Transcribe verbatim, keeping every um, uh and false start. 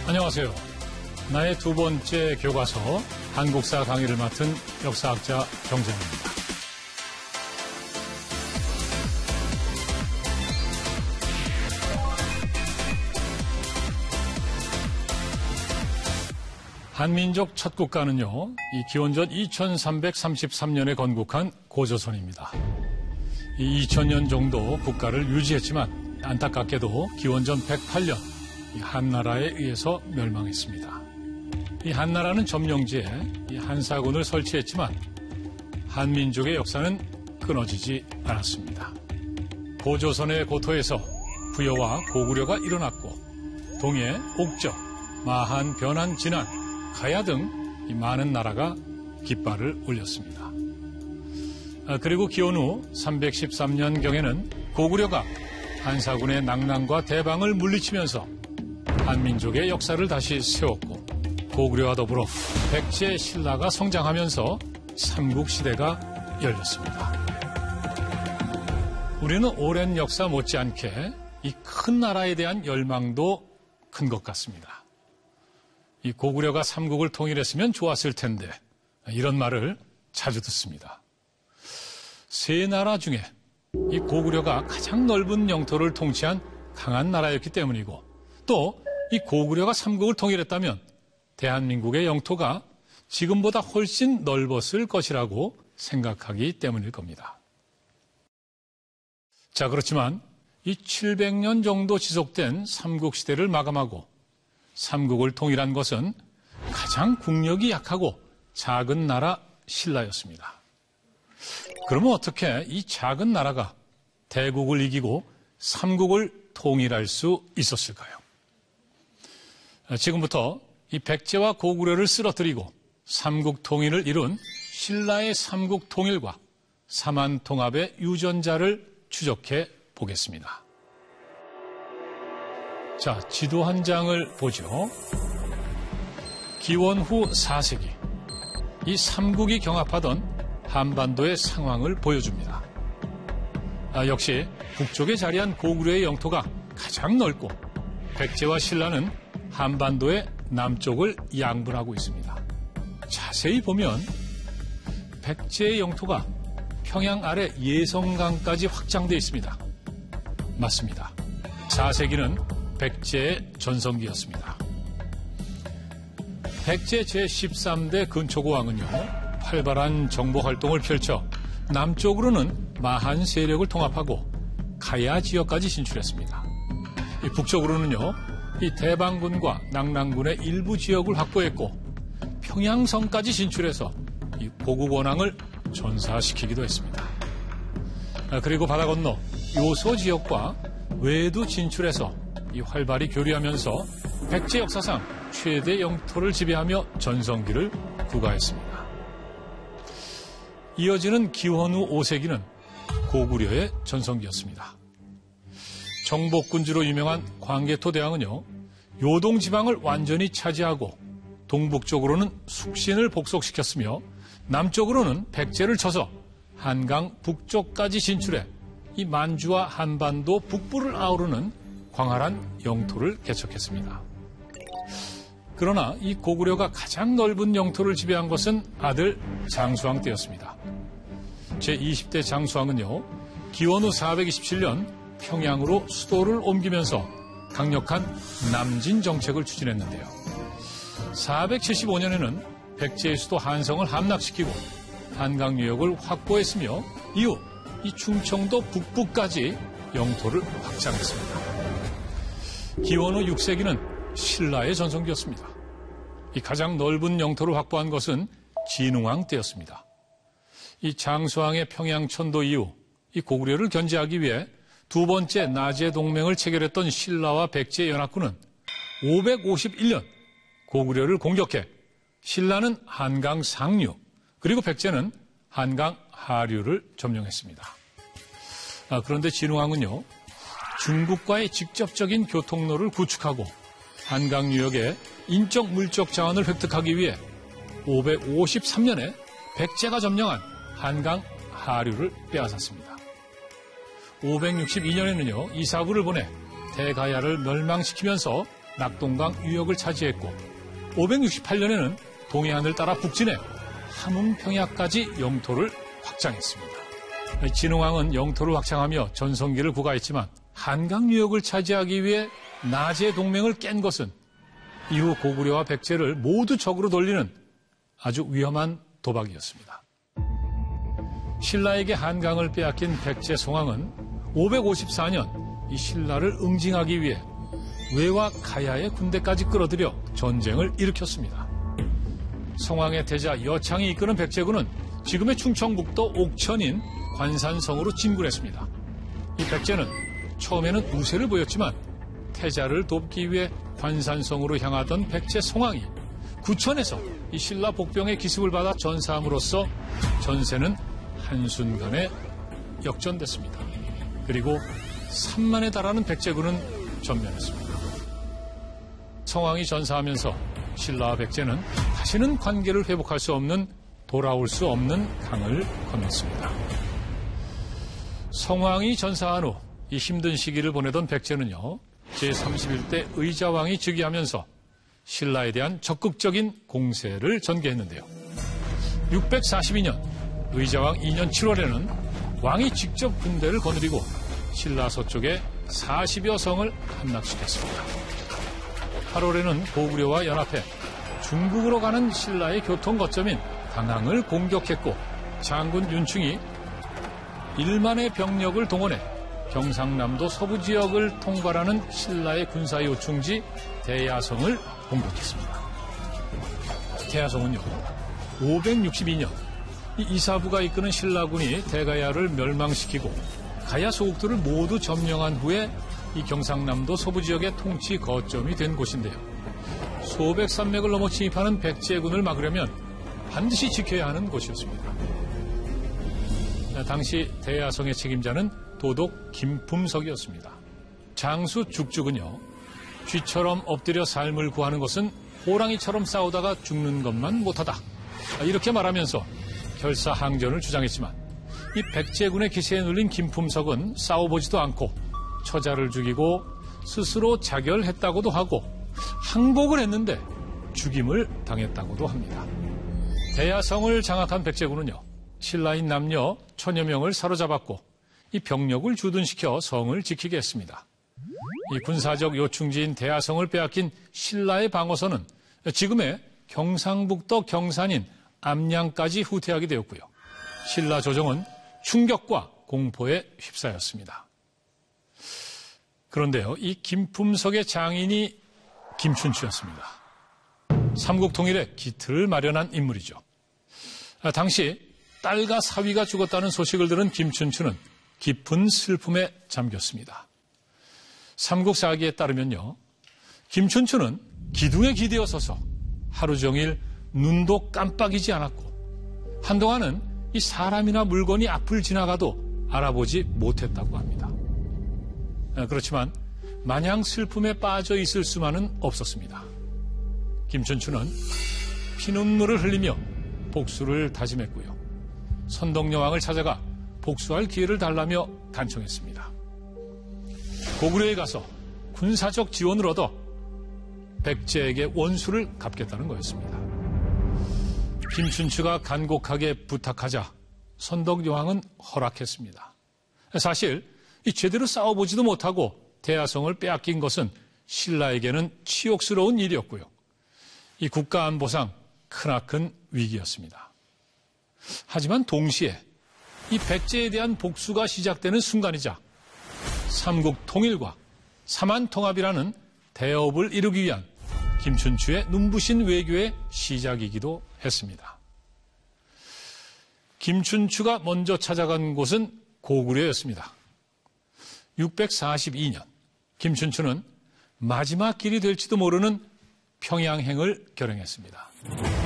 안녕하세요. 나의 두 번째 교과서 한국사 강의를 맡은 역사학자 정재환입니다. 한민족 첫 국가는요, 이 기원전 이천삼백삼십삼 년에 건국한 고조선입니다. 이 이천 년 정도 국가를 유지했지만 안타깝게도 기원전 백팔 년 이 한나라에 의해서 멸망했습니다. 이 한나라는 점령지에 이 한사군을 설치했지만 한민족의 역사는 끊어지지 않았습니다. 고조선의 고토에서 부여와 고구려가 일어났고 동해, 옥저, 마한, 변한, 진안, 가야 등 이 많은 나라가 깃발을 올렸습니다. 아, 그리고 기원 후 삼백십삼 년경에는 고구려가 한사군의 낙랑과 대방을 물리치면서 한민족의 역사를 다시 세웠고 고구려와 더불어 백제 신라가 성장하면서 삼국시대가 열렸습니다. 우리는 오랜 역사 못지않게 이 큰 나라에 대한 열망도 큰 것 같습니다. 이 고구려가 삼국을 통일했으면 좋았을 텐데 이런 말을 자주 듣습니다. 세 나라 중에 이 고구려가 가장 넓은 영토를 통치한 강한 나라였기 때문이고 또 이 고구려가 삼국을 통일했다면 대한민국의 영토가 지금보다 훨씬 넓었을 것이라고 생각하기 때문일 겁니다. 자, 그렇지만 이 칠백 년 정도 지속된 삼국시대를 마감하고 삼국을 통일한 것은 가장 국력이 약하고 작은 나라 신라였습니다. 그러면 어떻게 이 작은 나라가 대국을 이기고 삼국을 통일할 수 있었을까요? 지금부터 이 백제와 고구려를 쓰러뜨리고 삼국 통일을 이룬 신라의 삼국 통일과 삼한 통합의 유전자를 추적해 보겠습니다. 자, 지도 한 장을 보죠. 기원 후 사 세기, 이 삼국이 경합하던 한반도의 상황을 보여줍니다. 아, 역시 북쪽에 자리한 고구려의 영토가 가장 넓고 백제와 신라는 한반도의 남쪽을 양분하고 있습니다. 자세히 보면 백제의 영토가 평양 아래 예성강까지 확장되어 있습니다. 맞습니다. 사 세기는 백제의 전성기였습니다. 백제 제십삼 대 근초고왕은요, 활발한 정보활동을 펼쳐 남쪽으로는 마한 세력을 통합하고 가야 지역까지 진출했습니다. 이 북쪽으로는요, 이 대방군과 낙랑군의 일부 지역을 확보했고 평양성까지 진출해서 이 고국 원앙을 전사시키기도 했습니다. 그리고 바다 건너 요소 지역과 외도 진출해서 이 활발히 교류하면서 백제 역사상 최대 영토를 지배하며 전성기를 구가했습니다. 이어지는 기원 후 오 세기는 고구려의 전성기였습니다. 정복군주로 유명한 광개토 대왕은요, 요동 지방을 완전히 차지하고 동북쪽으로는 숙신을 복속시켰으며 남쪽으로는 백제를 쳐서 한강 북쪽까지 진출해 이 만주와 한반도 북부를 아우르는 광활한 영토를 개척했습니다. 그러나 이 고구려가 가장 넓은 영토를 지배한 것은 아들 장수왕 때였습니다. 제이십 대 장수왕은요, 기원 후 사백이십칠 년 평양으로 수도를 옮기면서 강력한 남진 정책을 추진했는데요. 사백칠십오 년에는 백제의 수도 한성을 함락시키고 한강 유역을 확보했으며 이후 이 충청도 북부까지 영토를 확장했습니다. 기원 후 육 세기는 신라의 전성기였습니다. 이 가장 넓은 영토를 확보한 것은 진흥왕 때였습니다. 이 장수왕의 평양 천도 이후 이 고구려를 견제하기 위해 두 번째 나제 동맹을 체결했던 신라와 백제 연합군은 오백오십일 년 고구려를 공격해 신라는 한강 상류 그리고 백제는 한강 하류를 점령했습니다. 아, 그런데 진흥왕은요, 중국과의 직접적인 교통로를 구축하고 한강 유역의 인적 물적 자원을 획득하기 위해 오백오십삼 년에 백제가 점령한 한강 하류를 빼앗았습니다. 오백육십이 년에는요, 이사구를 보내 대가야를 멸망시키면서 낙동강 유역을 차지했고 오백육십팔 년에는 동해안을 따라 북진해 함흥평야까지 영토를 확장했습니다. 진흥왕은 영토를 확장하며 전성기를 구가했지만 한강 유역을 차지하기 위해 나제 동맹을 깬 것은 이후 고구려와 백제를 모두 적으로 돌리는 아주 위험한 도박이었습니다. 신라에게 한강을 빼앗긴 백제 송황은 오백오십사 년 이 신라를 응징하기 위해 외와 가야의 군대까지 끌어들여 전쟁을 일으켰습니다. 송황의 태자 여창이 이끄는 백제군은 지금의 충청북도 옥천인 관산성으로 진군했습니다. 이 백제는 처음에는 우세를 보였지만 태자를 돕기 위해 관산성으로 향하던 백제 송황이 구천에서 이 신라 복병의 기습을 받아 전사함으로써 전세는 한순간에 역전됐습니다. 그리고 삼만에 달하는 백제군은 전멸했습니다. 성황이 전사하면서 신라와 백제는 다시는 관계를 회복할 수 없는, 돌아올 수 없는 강을 건넜습니다. 성황이 전사한 후 이 힘든 시기를 보내던 백제는요, 제삼십일 대 의자왕이 즉위하면서 신라에 대한 적극적인 공세를 전개했는데요. 육백사십이 년 의자왕 이 년 칠월에는 왕이 직접 군대를 거느리고 신라 서쪽에 사십여 성을 함락시켰습니다. 팔월에는 고구려와 연합해 중국으로 가는 신라의 교통 거점인 당항을 공격했고 장군 윤충이 일만의 병력을 동원해 경상남도 서부 지역을 통괄하는 신라의 군사 요충지 대야성을 공격했습니다. 대야성은요, 오백육십이 년 이사부가 이끄는 신라군이 대가야를 멸망시키고 가야 소국들을 모두 점령한 후에 이 경상남도 서부 지역의 통치 거점이 된 곳인데요. 소백 산맥을 넘어 침입하는 백제군을 막으려면 반드시 지켜야 하는 곳이었습니다. 당시 대야성의 책임자는 도독 김품석이었습니다. 장수 죽죽은요, 쥐처럼 엎드려 삶을 구하는 것은 호랑이처럼 싸우다가 죽는 것만 못하다, 이렇게 말하면서 결사항전을 주장했지만 이 백제군의 기세에 눌린 김품석은 싸워보지도 않고 처자를 죽이고 스스로 자결했다고도 하고 항복을 했는데 죽임을 당했다고도 합니다. 대야성을 장악한 백제군은요, 신라인 남녀 천여 명을 사로잡았고 이 병력을 주둔시켜 성을 지키게 했습니다. 이 군사적 요충지인 대야성을 빼앗긴 신라의 방어선은 지금의 경상북도 경산인 암양까지 후퇴하게 되었고요. 신라 조정은 충격과 공포에 휩싸였습니다. 그런데요, 이 김품석의 장인이 김춘추였습니다. 삼국 통일의 기틀을 마련한 인물이죠. 당시 딸과 사위가 죽었다는 소식을 들은 김춘추는 깊은 슬픔에 잠겼습니다. 삼국사기에 따르면요, 김춘추는 기둥에 기대어 서서 하루 종일 눈도 깜빡이지 않았고 한동안은 이 사람이나 물건이 앞을 지나가도 알아보지 못했다고 합니다. 그렇지만 마냥 슬픔에 빠져 있을 수만은 없었습니다. 김춘추는 피눈물을 흘리며 복수를 다짐했고요. 선덕여왕을 찾아가 복수할 기회를 달라며 간청했습니다. 고구려에 가서 군사적 지원을 얻어 백제에게 원수를 갚겠다는 거였습니다. 김춘추가 간곡하게 부탁하자 선덕여왕은 허락했습니다. 사실 이 제대로 싸워보지도 못하고 대야성을 빼앗긴 것은 신라에게는 치욕스러운 일이었고요. 이 국가안보상 크나큰 위기였습니다. 하지만 동시에 이 백제에 대한 복수가 시작되는 순간이자 삼국 통일과 삼한 통합이라는 대업을 이루기 위한 김춘추의 눈부신 외교의 시작이기도 했습니다. 김춘추가 먼저 찾아간 곳은 고구려였습니다. 육백사십이 년 김춘추는 마지막 길이 될지도 모르는 평양행을 결행했습니다.